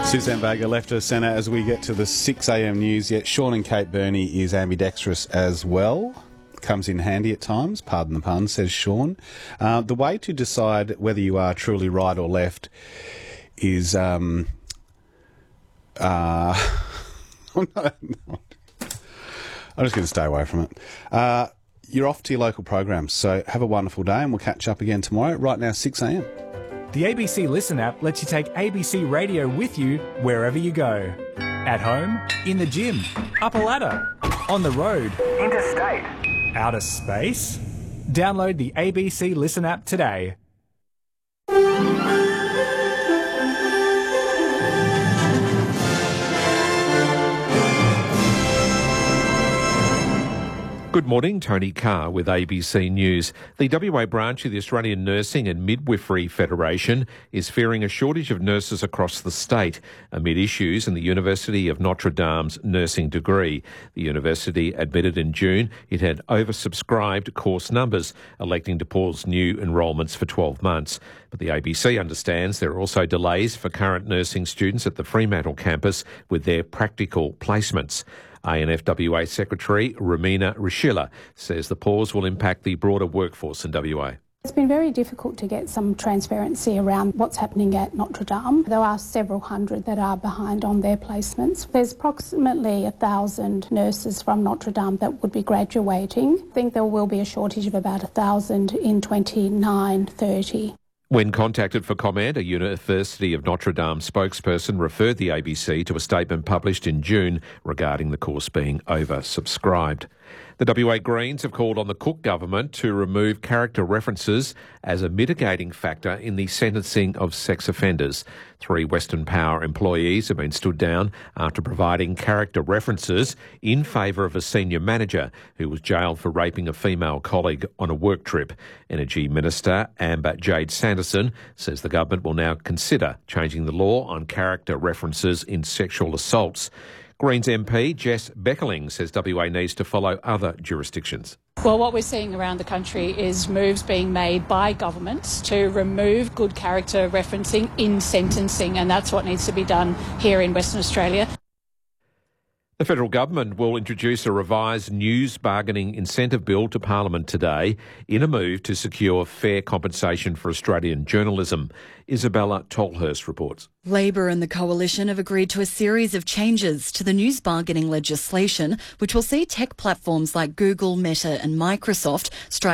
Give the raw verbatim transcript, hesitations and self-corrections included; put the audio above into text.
Suzanne Vega left her centre as we get to the six a.m. news. Yet Sean and Kate Burney is ambidextrous as well. Comes in handy at times, pardon the pun, says Sean. Uh, the way to decide whether you are truly right or left is... Um, uh, I'm, not, I'm just going to stay away from it. Uh, you're off to your local programs, so have a wonderful day and we'll catch up again tomorrow. Right now, six a.m. The A B C Listen app lets you take A B C Radio with you wherever you go. At home, in the gym, up a ladder, on the road, interstate, outer space. Download the A B C Listen app today. Good morning, Tony Carr with A B C News. The W A branch of the Australian Nursing and Midwifery Federation is fearing a shortage of nurses across the state amid issues in the University of Notre Dame's nursing degree. The university admitted in June it had oversubscribed course numbers, electing to pause new enrolments for twelve months. But the A B C understands there are also delays for current nursing students at the Fremantle campus with their practical placements. A N F W A Secretary Romina Rishila says the pause will impact the broader workforce in W A. It's been very difficult to get some transparency around what's happening at Notre Dame. There are several hundred that are behind on their placements. There's approximately a thousand nurses from Notre Dame that would be graduating. I think there will be a shortage of about a thousand in twenty-nine thirty. When contacted for comment, a University of Notre Dame spokesperson referred the A B C to a statement published in June regarding the course being oversubscribed. The W A Greens have called on the Cook government to remove character references as a mitigating factor in the sentencing of sex offenders. Three Western Power employees have been stood down after providing character references in favour of a senior manager who was jailed for raping a female colleague on a work trip. Energy Minister Amber Jade Sanderson says the government will now consider changing the law on character references in sexual assaults. Greens M P Jess Beckerling says W A needs to follow other jurisdictions. Well, what we're seeing around the country is moves being made by governments to remove good character referencing in sentencing, and that's what needs to be done here in Western Australia. The federal government will introduce a revised news bargaining incentive bill to Parliament today in a move to secure fair compensation for Australian journalism. Isabella Tolhurst reports. Labor and the Coalition have agreed to a series of changes to the news bargaining legislation, which will see tech platforms like Google, Meta and Microsoft strike